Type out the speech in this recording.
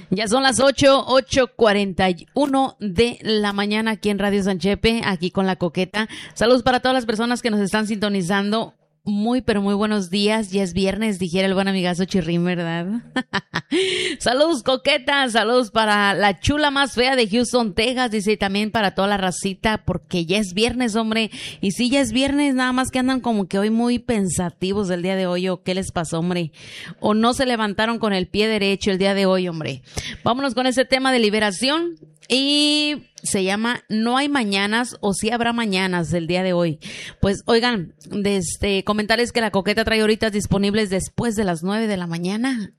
Ya son las 8:41 de la mañana aquí en Radio Sanchepe, aquí con La Coqueta. Saludos para todas las personas que nos están sintonizando. Muy, pero muy buenos días. Ya es viernes, dijera el buen amigazo Chirrín, ¿verdad? Saludos, Coqueta. Saludos para la chula más fea de Houston, Texas. Dice también para toda la racita, porque ya es viernes, hombre. Y sí, ya es viernes, nada más que andan como que hoy muy pensativos del día de hoy. ¿O qué les pasó, hombre? O no se levantaron con el pie derecho el día de hoy, hombre. Vámonos con ese tema de liberación. Y se llama No hay mañanas o sí habrá mañanas el día de hoy. Pues oigan, comentarles que La Coqueta trae horitas disponibles después de las 9 de la mañana.